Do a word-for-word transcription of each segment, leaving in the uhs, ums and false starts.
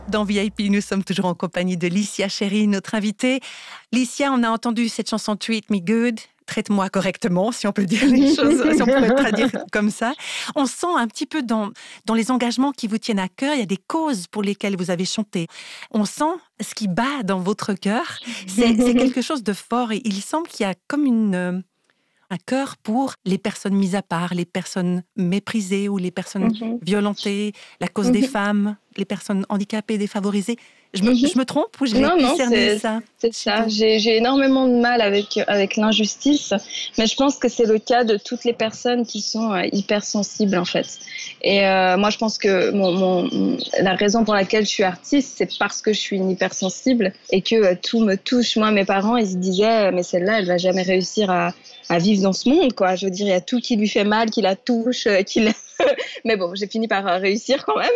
Dans V I P, nous sommes toujours en compagnie de Licia Cherry, notre invitée. Licia, on a entendu cette chanson Treat Me Good. Traite-moi correctement, si on peut dire les choses, si on pourrait traduire comme ça. On sent un petit peu dans, dans les engagements qui vous tiennent à cœur, il y a des causes pour lesquelles vous avez chanté. On sent ce qui bat dans votre cœur. C'est, c'est quelque chose de fort et il semble qu'il y a comme une... un cœur pour les personnes mises à part, les personnes méprisées ou les personnes mm-hmm. violentées, la cause mm-hmm. des femmes, les personnes handicapées, défavorisées. Je me, mm-hmm. je me trompe ou j'ai non, discerné non, ça? C'est ça. J'ai, j'ai énormément de mal avec, avec l'injustice, mais je pense que c'est le cas de toutes les personnes qui sont euh, hypersensibles, en fait. Et euh, moi, je pense que mon, mon, la raison pour laquelle je suis artiste, c'est parce que je suis une hypersensible et que euh, tout me touche. Moi, mes parents, ils se disaient, mais celle-là, elle va jamais réussir à, à vivre dans ce monde, quoi. Je veux dire, il y a tout qui lui fait mal, qui la touche, euh, qui la... mais bon, j'ai fini par réussir quand même.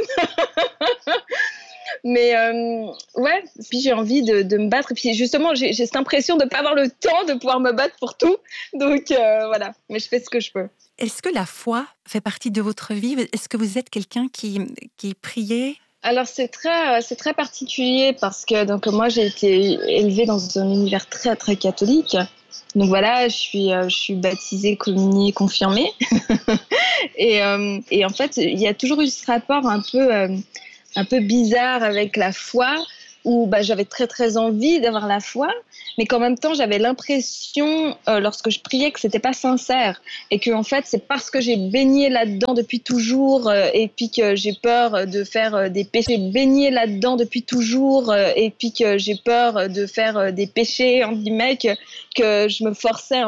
Mais euh, ouais, puis j'ai envie de, de me battre. Et puis justement, j'ai, j'ai cette impression de ne pas avoir le temps de pouvoir me battre pour tout. Donc euh, voilà, mais je fais ce que je peux. Est-ce que la foi fait partie de votre vie? Est-ce que vous êtes quelqu'un qui, qui priait? Alors c'est très, c'est très particulier parce que donc, moi j'ai été élevée dans un univers très très catholique. Donc voilà, je suis, euh, je suis baptisée, communiée, confirmée. et, euh, et en fait, il y a toujours eu ce rapport un peu... Euh, un peu bizarre avec la foi, où bah, j'avais très très envie d'avoir la foi, mais qu'en même temps j'avais l'impression, euh, lorsque je priais, que c'était pas sincère, et que en fait c'est parce que j'ai baigné là-dedans depuis toujours, euh, et puis que j'ai peur de faire euh, des péchés, baigné là-dedans depuis toujours, euh, et puis que j'ai peur de faire euh, des péchés, entre guillemets, que, que je me forçais